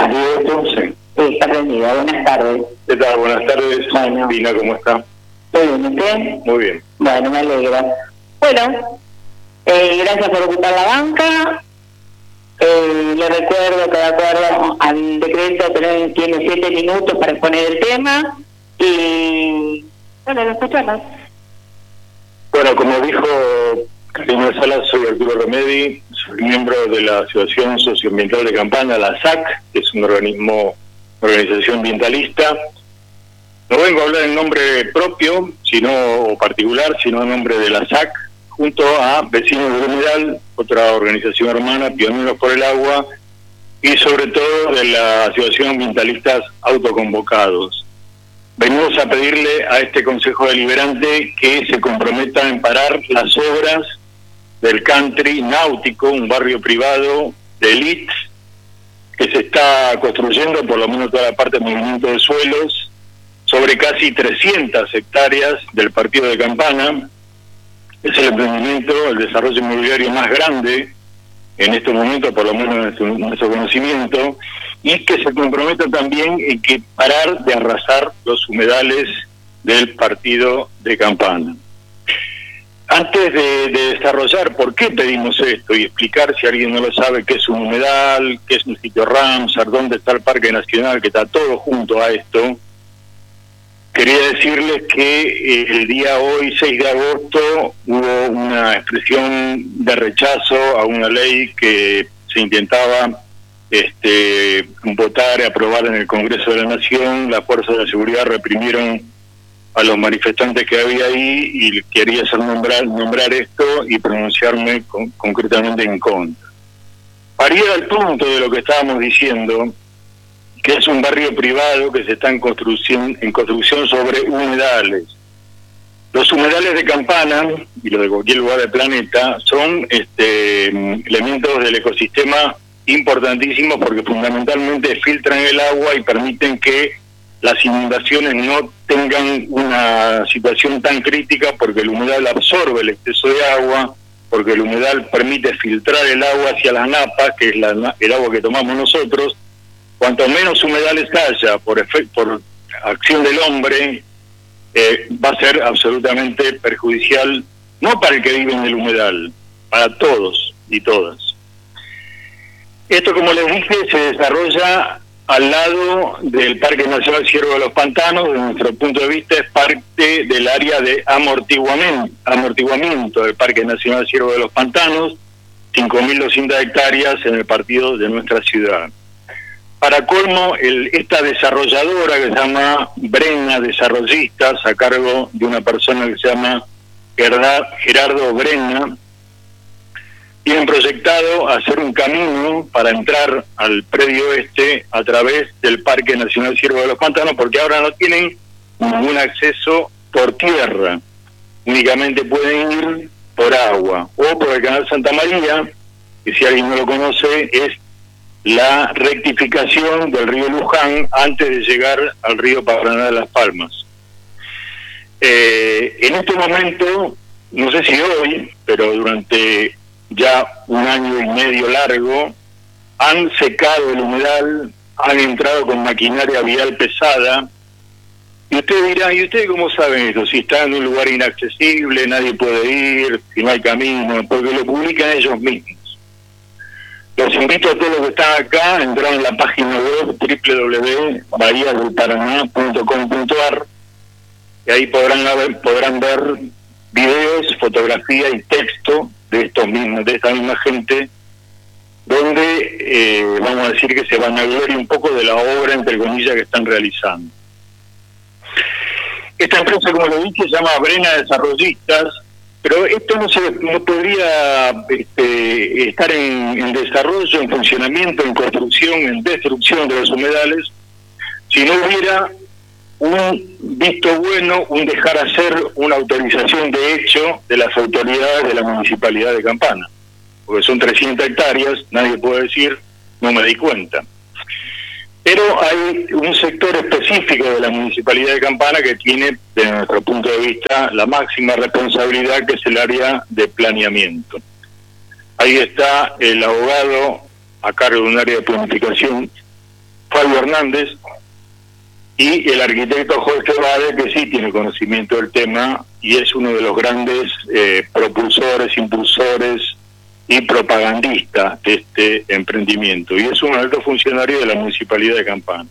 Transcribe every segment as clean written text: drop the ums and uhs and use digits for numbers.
¿Estás bien tú? Sí. Sí, está prendida. Buenas tardes. ¿Qué tal? Buenas tardes. Bueno. Dina, ¿cómo está? ¿Todo bien usted? Muy bien. Bueno, me alegra. Bueno, gracias por ocupar la banca. Le recuerdo que de acuerdo al decreto tiene 7 minutos para exponer el tema. Y bueno, lo escuchamos. Bueno, como dijo Karina Salas, soy Arturo Remedi, soy miembro de la Asociación Socioambiental de Campana, la SAC, que es una organización ambientalista. No vengo a hablar en nombre propio, o particular, sino en nombre de la SAC, junto a Vecinos del Humedal, otra organización hermana, Pioneros por el Agua, y sobre todo de la Asociación Ambientalistas Autoconvocados. Venimos a pedirle a este Consejo Deliberante que se comprometa en parar las obras del country náutico, un barrio privado de élite que se está construyendo, por lo menos toda la parte de movimiento de suelos, sobre casi 300 hectáreas del partido de Campana. Es el emprendimiento, el desarrollo inmobiliario más grande en estos momentos, por lo menos en nuestro conocimiento, y que se comprometa también en que parar de arrasar los humedales del partido de Campana. Antes de desarrollar por qué pedimos esto y explicar, si alguien no lo sabe, qué es un humedal, qué es un sitio Ramsar, dónde está el Parque Nacional, que está todo junto a esto, quería decirles que el día hoy, 6 de agosto, hubo una expresión de rechazo a una ley que se intentaba votar y aprobar en el Congreso de la Nación. Las fuerzas de seguridad reprimieron a los manifestantes que había ahí y quería hacer nombrar esto y pronunciarme concretamente en contra. Para ir al punto de lo que estábamos diciendo, que es un barrio privado que se está en construcción sobre humedales. Los humedales de Campana, y los de cualquier lugar del planeta, son elementos del ecosistema importantísimos porque fundamentalmente filtran el agua y permiten que las inundaciones no tengan una situación tan crítica, porque el humedal absorbe el exceso de agua, porque el humedal permite filtrar el agua hacia las napas, que es el agua que tomamos nosotros. Cuanto menos humedales haya por acción del hombre, va a ser absolutamente perjudicial, no para el que vive en el humedal, para todos y todas. Esto, como les dije, se desarrolla al lado del Parque Nacional Ciervo de los Pantanos. Desde nuestro punto de vista es parte del área de amortiguamiento del Parque Nacional Ciervo de los Pantanos, 5.200 hectáreas en el partido de nuestra ciudad. Para colmo, esta desarrolladora que se llama Brenna Desarrollistas, a cargo de una persona que se llama Gerardo Brenna, tienen proyectado hacer un camino para entrar al predio este a través del Parque Nacional Ciervo de los Pantanos, porque ahora no tienen ningún acceso por tierra, únicamente pueden ir por agua o por el Canal Santa María, que si alguien no lo conoce es la rectificación del río Luján antes de llegar al río Paraná de las Palmas. En este momento, no sé si hoy, pero durante ya un año y medio largo, han secado el humedal, han entrado con maquinaria vial pesada, y usted dirá, ¿y ustedes cómo saben eso? Si está en un lugar inaccesible, nadie puede ir, si no hay camino, porque lo publican ellos mismos. Los invito a todos los que están acá a entrar en la página web www.bahiadelparaná.com.ar, y ahí podrán ver videos, fotografía y texto de esta misma gente, donde vamos a decir que se vanagloria un poco de la obra, entre comillas, que están realizando. Esta empresa, como lo dije, se llama Brenna Desarrollistas, pero esto no podría estar en desarrollo, en funcionamiento, en construcción, en destrucción de los humedales, si no hubiera un visto bueno, un dejar hacer, una autorización de hecho de las autoridades de la Municipalidad de Campana. Porque son 300 hectáreas, nadie puede decir, no me di cuenta. Pero hay un sector específico de la Municipalidad de Campana que tiene, desde nuestro punto de vista, la máxima responsabilidad, que es el área de planeamiento. Ahí está el abogado a cargo de un área de planificación, Fabio Hernández, y el arquitecto Jorge Bade, que sí tiene conocimiento del tema y es uno de los grandes propulsores, impulsores y propagandistas de este emprendimiento, y es un alto funcionario de la Municipalidad de Campana.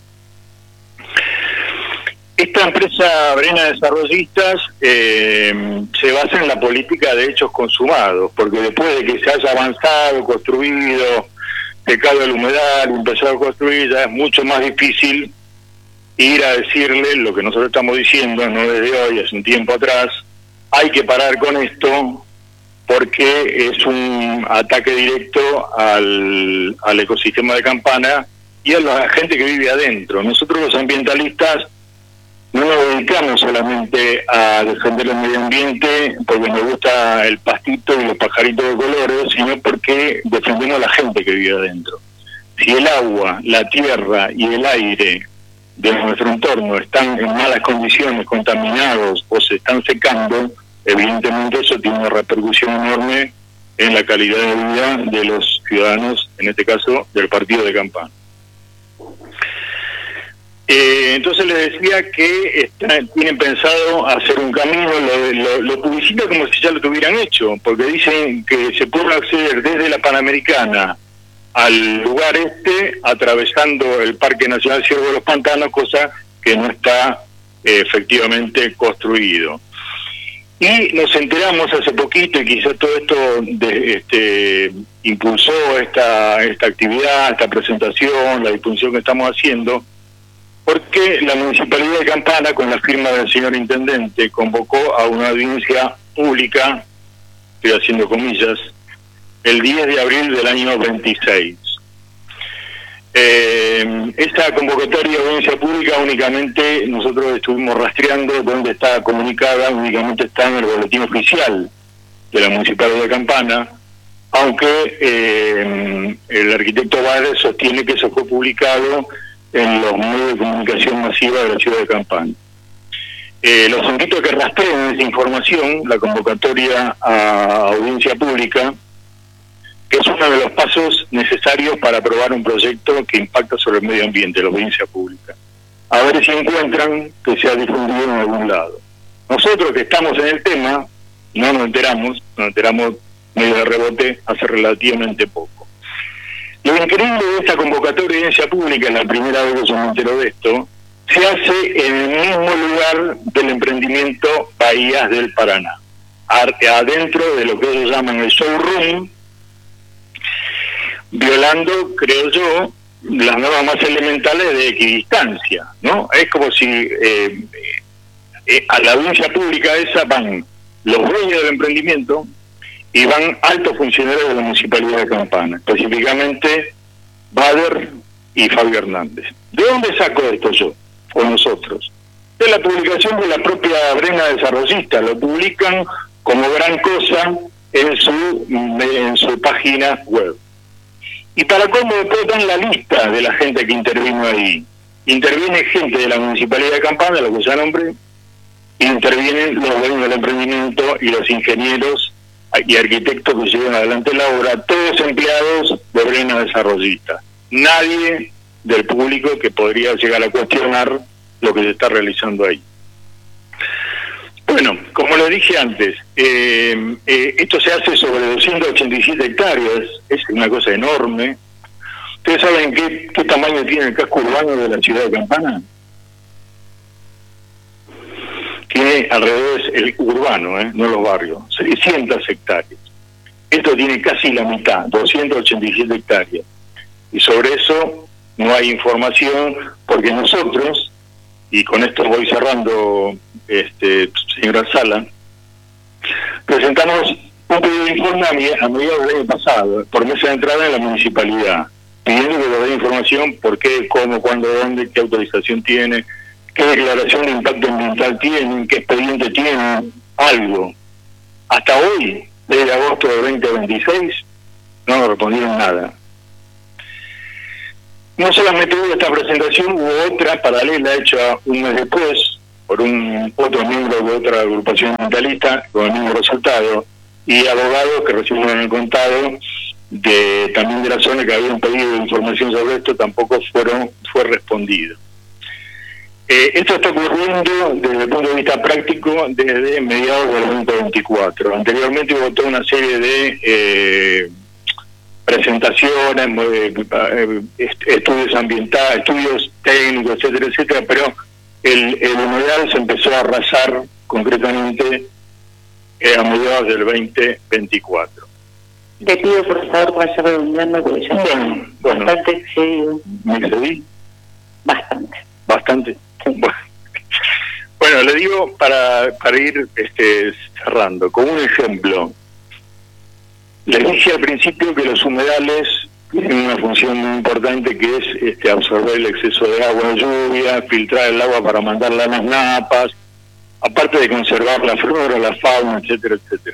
Esta empresa Brena Desarrollistas se basa en la política de hechos consumados, porque después de que se haya avanzado, construido, secado el humedal, empezado a construir, ya es mucho más difícil ir a decirle lo que nosotros estamos diciendo, no desde hoy, hace un tiempo atrás: hay que parar con esto porque es un ataque directo al ecosistema de Campana y a la gente que vive adentro. Nosotros los ambientalistas no nos dedicamos solamente a defender el medio ambiente porque nos gusta el pastito y los pajaritos de colores, sino porque defendemos a la gente que vive adentro. Si el agua, la tierra y el aire de nuestro entorno están en malas condiciones, contaminados o se están secando, evidentemente eso tiene una repercusión enorme en la calidad de vida de los ciudadanos, en este caso del partido de Campana. Entonces les decía que tienen pensado hacer un camino, lo publicitan como si ya lo tuvieran hecho, porque dicen que se puede acceder desde la Panamericana al lugar atravesando el Parque Nacional Ciervo de los Pantanos, cosa que no está efectivamente construido. Y nos enteramos hace poquito, y quizás todo esto impulsó esta actividad, esta presentación, la difusión que estamos haciendo, porque la Municipalidad de Campana, con la firma del señor Intendente, convocó a una audiencia pública, estoy haciendo comillas, el 10 de abril del año 26. Esta convocatoria de audiencia pública únicamente nosotros estuvimos rastreando dónde está comunicada, únicamente está en el boletín oficial de la Municipalidad de Campana, aunque el arquitecto Bade sostiene que eso fue publicado en los medios de comunicación masiva de la ciudad de Campana. Los invito a que rastreen esa información, la convocatoria a audiencia pública, que es uno de los pasos necesarios para aprobar un proyecto que impacta sobre el medio ambiente, la audiencia pública. A ver si encuentran que se ha difundido en algún lado. Nosotros que estamos en el tema, no nos enteramos medio de rebote hace relativamente poco. Lo increíble de esta convocatoria de audiencia pública, es la primera vez que yo me entero de esto, se hace en el mismo lugar del emprendimiento Bahías del Paraná, adentro de lo que ellos llaman el showroom, violando, creo yo, las normas más elementales de equidistancia, ¿no? Es como si a la audiencia pública esa van los dueños del emprendimiento y van altos funcionarios de la Municipalidad de Campana, específicamente Bader y Fabio Hernández. ¿De dónde saco esto yo, o nosotros? De la publicación de la propia Brena Desarrollista. Lo publican como gran cosa en su página web. Y para cómo después dan la lista de la gente que intervino ahí. Interviene gente de la Municipalidad de Campana, lo que ya nombré, intervienen los dueños del emprendimiento y los ingenieros y arquitectos que llevan adelante la obra, todos empleados de Brena Desarrollista. Nadie del público que podría llegar a cuestionar lo que se está realizando ahí. Bueno, como les dije antes, esto se hace sobre 287 hectáreas, es una cosa enorme. ¿Ustedes saben qué tamaño tiene el casco urbano de la ciudad de Campana? Tiene alrededor, el urbano, no los barrios, 600 hectáreas. Esto tiene casi la mitad, 287 hectáreas. Y sobre eso no hay información, porque nosotros, y con esto voy cerrando, señora Sala, presentamos un pedido de informe a mediados del año pasado, por mesa de entrada en la municipalidad, pidiendo que nos dé información por qué, cómo, cuándo, dónde, qué autorización tiene, qué declaración de impacto ambiental tienen, qué expediente tienen, algo. Hasta hoy, desde agosto de 2026, no nos respondieron nada. No solamente hubo esta presentación, hubo otra paralela hecha un mes después por otro miembro de otra agrupación ambientalista con el mismo resultado, y abogados que recibieron el contado también de la zona que habían pedido información sobre esto, tampoco fue respondido. Esto está ocurriendo desde el punto de vista práctico desde mediados del 2024. Anteriormente hubo toda una serie de presentaciones, estudios ambientales, estudios técnicos, etcétera, etcétera, pero el humedal se empezó a arrasar concretamente a mediados del 2024. Te pido por favor que vaya redondeando porque ya bueno, bastante excedido. ¿Me excedí? Bastante. Bueno, le digo para ir cerrando, con un ejemplo. Le dije al principio que los humedales tienen una función muy importante, que es absorber el exceso de agua de lluvia, filtrar el agua para mandarla a las napas, aparte de conservar la flora, la fauna, etcétera, etcétera.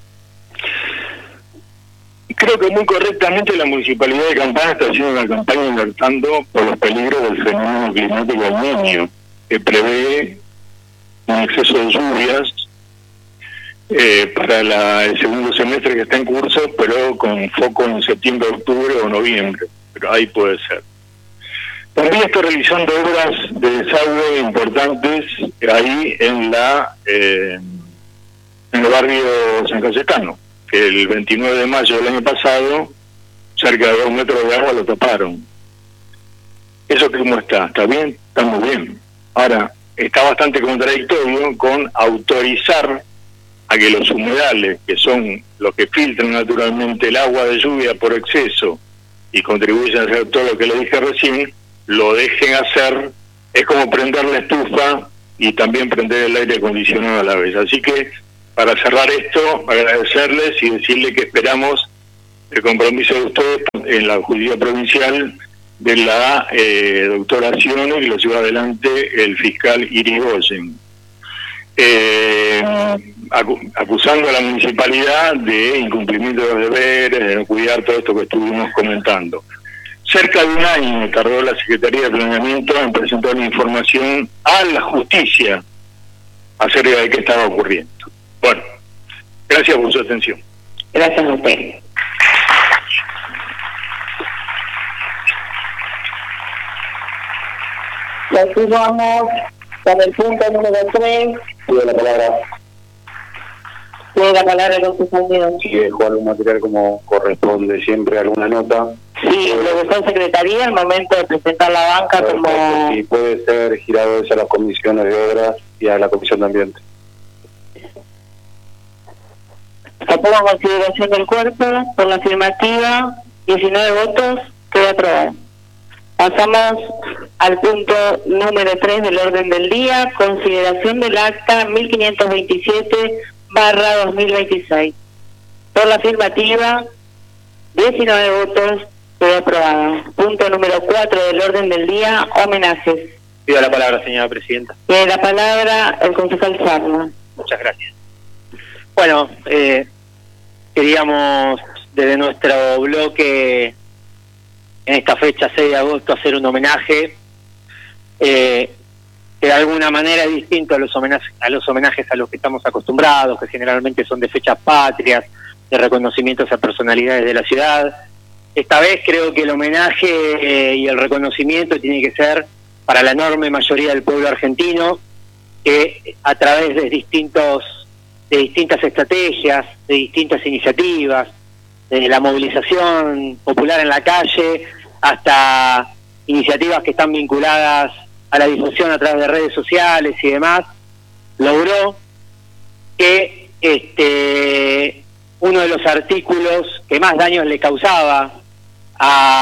Creo que muy correctamente la Municipalidad de Campana está haciendo una campaña alertando por los peligros del fenómeno climático del Niño, que prevé un exceso de lluvias para el segundo semestre que está en curso, pero con foco en septiembre, octubre o noviembre, pero ahí puede ser. También está realizando obras de desagüe importantes ahí en el barrio San Cayetano, que el 29 de mayo del año pasado, cerca de 2 metros de agua lo taparon. ¿Eso cómo está? ¿Está bien? Está muy bien. Ahora, está bastante contradictorio con autorizar a que los humedales, que son los que filtran naturalmente el agua de lluvia por exceso y contribuyen a hacer todo lo que le dije recién, lo dejen hacer. Es como prender la estufa y también prender el aire acondicionado a la vez. Así que, para cerrar esto, agradecerles y decirles que esperamos el compromiso de ustedes en la justicia provincial de la doctora Cione, que lo lleva adelante el fiscal Irigoyen, acusando a la municipalidad de incumplimiento de los deberes, de no cuidar todo esto que estuvimos comentando. Cerca de un año tardó la Secretaría de Planeamiento en presentar una información a la justicia acerca de qué estaba ocurriendo. Bueno, gracias por su atención. Gracias a usted. Continuamos con el punto número 3. Tiene la palabra. Tiene la palabra el concejal. Si dejó algún material como corresponde siempre, alguna nota. Sí, lo dejó en secretaría al momento de presentar la banca. Perfecto. Como... Y puede ser girado hacia las comisiones de obras y a la comisión de ambiente. Se pongo en consideración del cuerpo. Por la afirmativa, 19 votos, queda aprobado. Pasamos al punto número 3 del orden del día, consideración del acta 1527/2026. Por la afirmativa, 19 votos, queda aprobada. Punto número 4 del orden del día, homenajes. Pido la palabra, señora presidenta. Tiene la palabra el concejal Sarna. Muchas gracias. Bueno, queríamos desde nuestro bloque en esta fecha 6 de agosto hacer un homenaje que de alguna manera es distinto a los homenajes a los que estamos acostumbrados, que generalmente son de fechas patrias, de reconocimientos a personalidades de la ciudad. Esta vez creo que el homenaje y el reconocimiento tiene que ser para la enorme mayoría del pueblo argentino, que a través de distintas estrategias, de distintas iniciativas, de la movilización popular en la calle, hasta iniciativas que están vinculadas a la difusión a través de redes sociales y demás, logró que uno de los artículos que más daños le causaba a